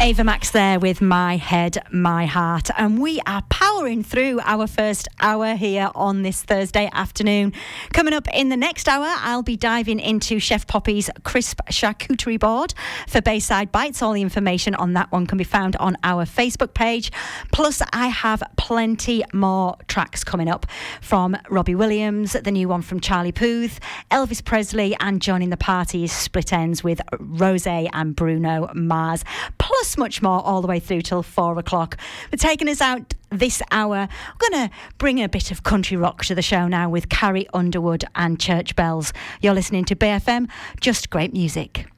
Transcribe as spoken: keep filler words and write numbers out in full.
Ava Max there with My Head, My Heart, and we are powering through our first hour here on this Thursday afternoon. Coming up in the next hour, I'll be diving into Chef Poppy's crisp charcuterie board for Bayside Bites. All the information on that one can be found on our Facebook page. Plus, I have plenty more tracks coming up from Robbie Williams, the new one from Charlie Puth, Elvis Presley, and joining the party is Split Ends with Rosé and Bruno Mars. Plus much more all the way through till four o'clock. We're taking us out this hour. I'm going to bring a bit of country rock to the show now with Carrie Underwood and Church Bells. You're listening to B F M, just great music.